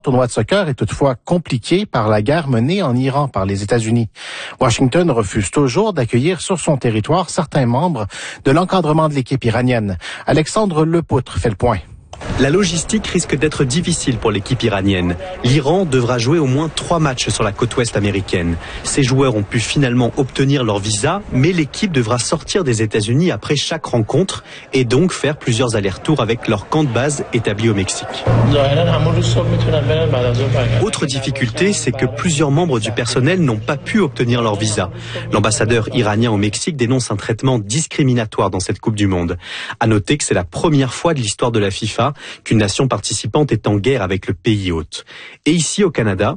Le tournoi de soccer est toutefois compliqué par la guerre menée en Iran par les États-Unis. Washington refuse toujours d'accueillir sur son territoire certains membres de l'encadrement de l'équipe iranienne. Alexandre Lepoutre fait le point. La logistique risque d'être difficile pour l'équipe iranienne. L'Iran devra jouer au moins 3 matchs sur la côte ouest américaine. Ces joueurs ont pu finalement obtenir leur visa, mais l'équipe devra sortir des États-Unis après chaque rencontre et donc faire plusieurs allers-retours avec leur camp de base établi au Mexique. Autre difficulté, c'est que plusieurs membres du personnel n'ont pas pu obtenir leur visa. L'ambassadeur iranien au Mexique dénonce un traitement discriminatoire dans cette Coupe du Monde. À noter que c'est la première fois de l'histoire de la FIFA qu'une nation participante est en guerre avec le pays hôte. Et ici au Canada,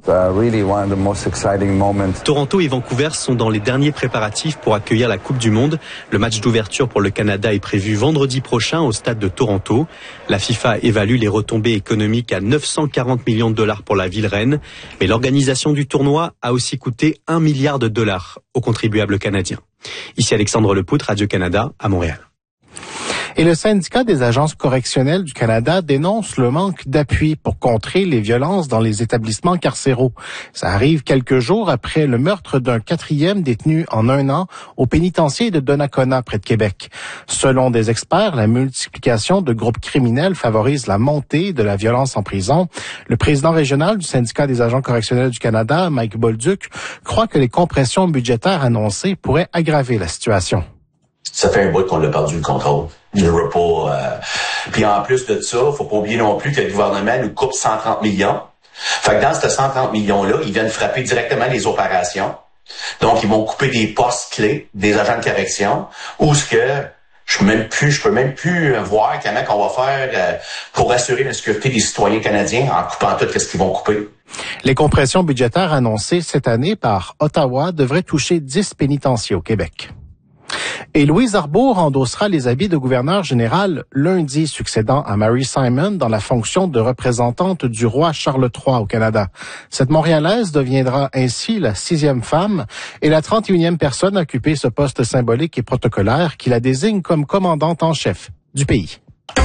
Toronto et Vancouver sont dans les derniers préparatifs pour accueillir la Coupe du Monde. Le match d'ouverture pour le Canada est prévu vendredi prochain au stade de Toronto. La FIFA évalue les retombées économiques à 940 millions de dollars pour la ville reine. Mais l'organisation du tournoi a aussi coûté 1 milliard de dollars aux contribuables canadiens. Ici Alexandre Lepoutre, Radio-Canada, à Montréal. Et le syndicat des agences correctionnelles du Canada dénonce le manque d'appui pour contrer les violences dans les établissements carcéraux. Ça arrive quelques jours après le meurtre d'un 4e détenu en 1 an au pénitencier de Donnacona, près de Québec. Selon des experts, la multiplication de groupes criminels favorise la montée de la violence en prison. Le président régional du syndicat des agents correctionnels du Canada, Mike Bolduc, croit que les compressions budgétaires annoncées pourraient aggraver la situation. Ça fait un bout qu'on a perdu le contrôle du repos. Puis en plus de ça, faut pas oublier non plus que le gouvernement nous coupe 130 millions. Fait que dans ces 130 millions-là, ils viennent frapper directement les opérations. Donc, ils vont couper des postes clés des agents de correction. Ou ce que je peux même plus voir comment qu'on va faire pour assurer la sécurité des citoyens canadiens en coupant tout ce qu'ils vont couper. Les compressions budgétaires annoncées cette année par Ottawa devraient toucher 10 pénitenciers au Québec. Et Louise Arbour endossera les habits de gouverneur général lundi, succédant à Mary Simon dans la fonction de représentante du roi Charles III au Canada. Cette Montréalaise deviendra ainsi la 6e femme et la 31e personne à occuper ce poste symbolique et protocolaire qui la désigne comme commandante en chef du pays.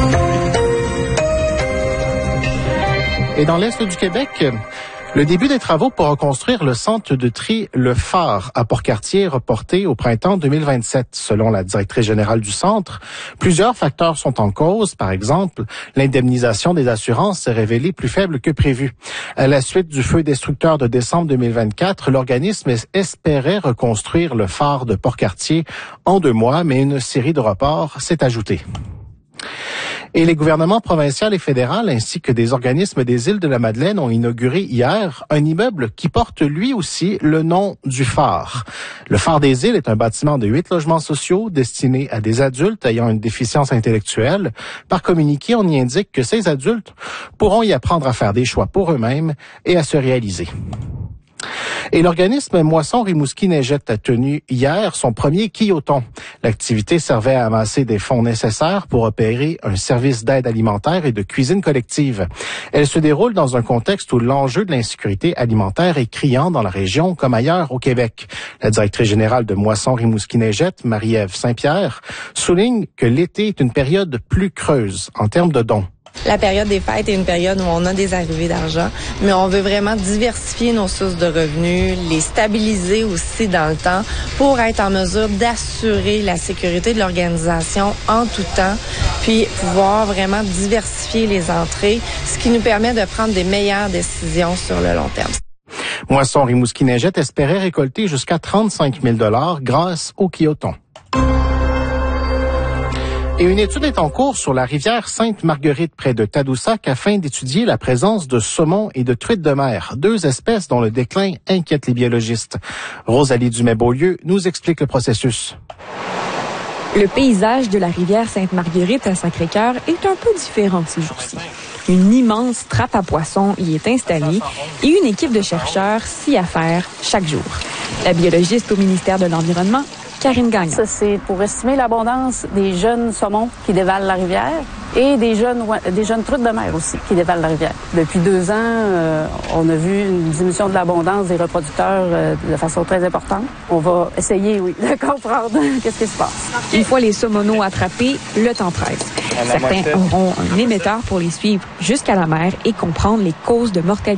Et dans l'Est du Québec, le début des travaux pour reconstruire le centre de tri Le Phare à Port-Cartier est reporté au printemps 2027, selon la directrice générale du centre. Plusieurs facteurs sont en cause. Par exemple, l'indemnisation des assurances s'est révélée plus faible que prévu. À la suite du feu destructeur de décembre 2024, l'organisme espérait reconstruire le phare de Port-Cartier en 2 mois, mais une série de reports s'est ajoutée. Et les gouvernements provincial et fédéral ainsi que des organismes des îles de la Madeleine ont inauguré hier un immeuble qui porte lui aussi le nom du phare. Le phare des îles est un bâtiment de 8 logements sociaux destinés à des adultes ayant une déficience intellectuelle. Par communiqué, on y indique que ces adultes pourront y apprendre à faire des choix pour eux-mêmes et à se réaliser. Et l'organisme Moisson Rimouski-Neigette a tenu hier son premier quilloton. L'activité servait à amasser des fonds nécessaires pour opérer un service d'aide alimentaire et de cuisine collective. Elle se déroule dans un contexte où l'enjeu de l'insécurité alimentaire est criant dans la région comme ailleurs au Québec. La directrice générale de Moisson Rimouski-Neigette, Marie-Ève Saint-Pierre, souligne que l'été est une période plus creuse en termes de dons. La période des fêtes est une période où on a des arrivées d'argent, mais on veut vraiment diversifier nos sources de revenus, les stabiliser aussi dans le temps pour être en mesure d'assurer la sécurité de l'organisation en tout temps, puis pouvoir vraiment diversifier les entrées, ce qui nous permet de prendre des meilleures décisions sur le long terme. Moisson Rimouski-Neigette espérait récolter jusqu'à 35 000 $ grâce au quilloton. Et une étude est en cours sur la rivière Sainte-Marguerite près de Tadoussac afin d'étudier la présence de saumon et de truites de mer, 2 espèces dont le déclin inquiète les biologistes. Rosalie Dumais-Beaulieu nous explique le processus. Le paysage de la rivière Sainte-Marguerite à Sacré-Cœur est un peu différent ces jours-ci. Une immense trappe à poissons y est installée et une équipe de chercheurs s'y affaire chaque jour. La biologiste au ministère de l'Environnement, Karine Gagnon. Ça, c'est pour estimer l'abondance des jeunes saumons qui dévalent la rivière et des jeunes truites de mer aussi qui dévalent la rivière. Depuis 2 ans, on a vu une diminution de l'abondance des reproducteurs de façon très importante. On va essayer, de comprendre qu'est-ce qui se passe. Une fois les saumoneaux attrapés, le temps presse. Certains auront un émetteur pour les suivre jusqu'à la mer et comprendre les causes de mortalité.